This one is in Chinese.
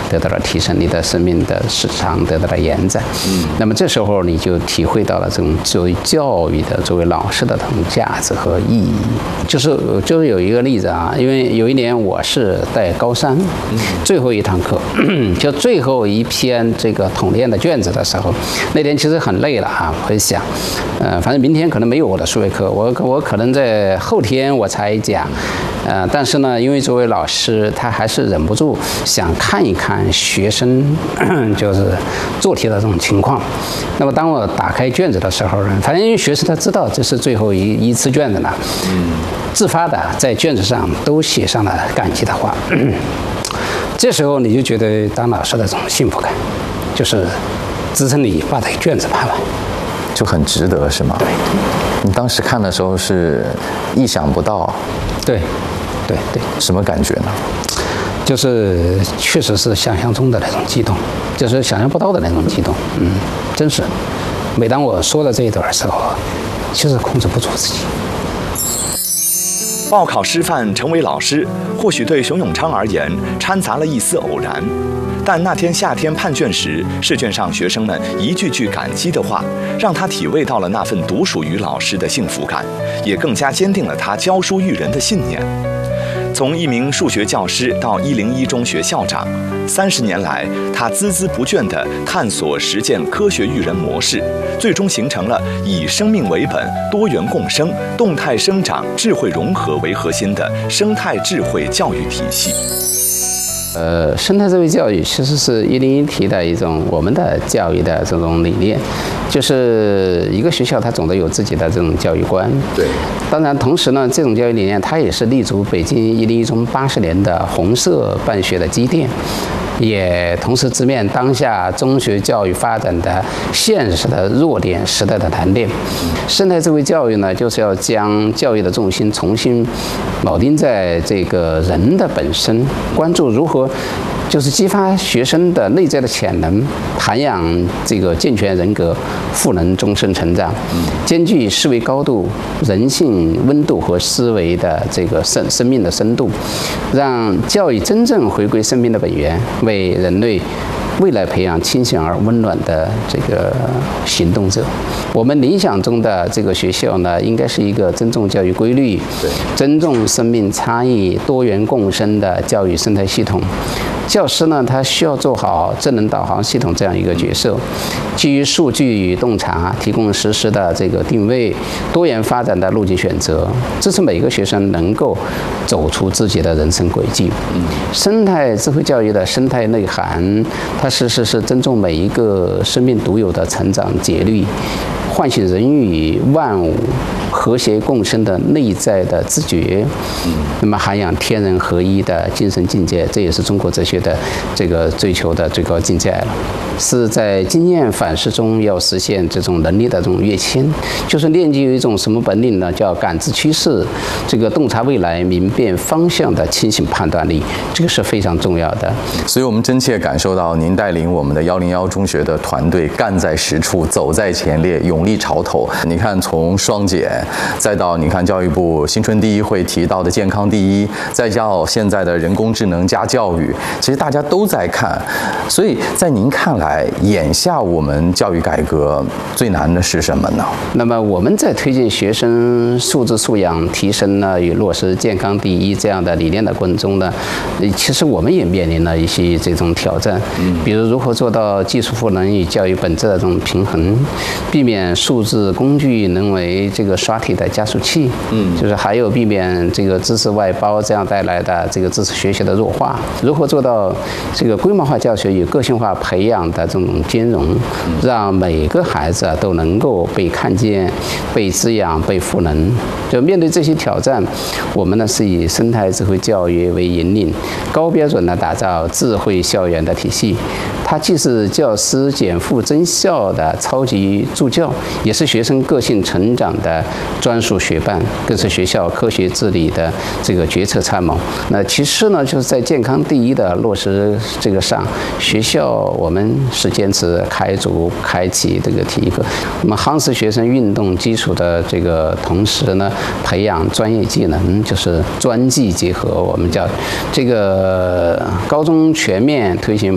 得到了提升，你的生命的时长得到了延展。那么这时候你就体会到了这种作为教育的、作为老师的这种价值和意义。就是有一个例子啊，因为有一年我是在高三最后一堂课，就最后一篇这个统练的卷子的时候，那天其实很累了啊，我就想，反正明天可能没有我的数学课，我可能在后天我才讲。但是呢，因为作为老师，他还是忍不住想看一看学生就是做题的这种情况。那么当我打开卷子的时候呢，反正因为学生他知道这是最后一次卷子了，自发的在卷子上都写上了感激的话。这时候你就觉得当老师的这种幸福感，就是支撑你把这个卷子判完， 就很值得，是吗？ 对。 你当时看的时候是意想不到。 对。 什么感觉呢？ 就是确实是想象中的那种激动，就是想象不到的那种激动。真是。每当我说到这一段的时候，其实控制不住自己。 报考师范成为老师，或许对熊永昌而言掺杂了一丝偶然，但那天夏天判卷时，试卷上学生们一句句感激的话，让他体味到了那份独属于老师的幸福感，也更加坚定了他教书育人的信念。从一名数学教师到101中学校长，30年来，他孜孜不倦地探索实践科学育人模式，最终形成了以生命为本、多元共生、动态生长、智慧融合为核心的生态智慧教育体系。 生态智慧教育其实是101提的一种我们的教育的这种理念，就是一个学校它总得有自己的这种教育观。 对。 当然，同时呢，这种教育理念它也是立足北京101中80年的红色办学的积淀，也同时直面当下中学教育发展的现实的弱点、时代的难点。生态智慧教育呢，就是要将教育的重心重新铆定在这个人的本身，关注如何就是激发学生的内在的潜能，涵养这个健全人格，赋能终身成长，兼具思维高度、人性温度和思维的这个生命的深度，让教育真正回归生命的本源，为人类未来培养清醒而温暖的这个行动者。我们理想中的这个学校呢，应该是一个尊重教育规律、尊重生命差异、多元共生的教育生态系统。教师呢，他需要做好智能导航系统这样一个角色，基于数据与洞察，提供实时的这个定位、多元发展的路径选择，支持每个学生能够走出自己的人生轨迹。生态智慧教育的生态内涵，它是尊重每一个生命独有的成长节律，唤醒人与万物和谐共生的内在的自觉，那么涵养天人合一的精神境界，这也是中国哲学的这个追求的最高境界了。是在经验反思中要实现这种能力的这种跃迁，就是练就一种什么本领呢？叫感知趋势，这个洞察未来、明辨方向的清醒判断力，这个是非常重要的。 所以我们真切感受到您带领我们的101中学的团队干在实处，走在前列，勇立潮头。你看，从双减，再到你看教育部新春第一会提到的健康第一，再加上现在的人工智能加教育，其实大家都在看。所以在您看来，眼下我们教育改革最难的是什么呢？ 那么我们在推进学生素质素养提升呢，与落实健康第一这样的理念的过程中呢，其实我们也面临了一些这种挑战，比如如何做到技术赋能与教育本质的这种平衡，避免数字工具沦为这个刷题的加速器，就是还有避免这个知识外包这样带来的这个知识学习的弱化，如何做到这个规模化教学与个性化培养的这种兼容，让每个孩子都能够被看见、被滋养、被赋能。就面对这些挑战，我们呢是以生态智慧教育为引领，高标准的打造智慧校园的体系。它既是教师减负增效的超级助教，也是学生个性成长的专属学伴，更是学校科学治理的这个决策参谋。那其次呢，就是在健康第一的落实这个上，学校我们是坚持开启这个体育课，那么夯实学生运动基础的这个同时呢，培养专业技能，就是专技结合，我们叫这个高中全面推行